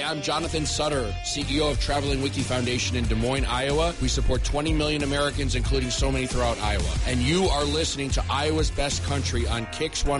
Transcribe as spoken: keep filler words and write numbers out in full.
I'm Jonathan Sutter, C E O of Traveling Wiki Foundation in Des Moines, Iowa. We support twenty million Americans, including so many throughout Iowa. And you are listening to Iowa's Best Country on Kicks one.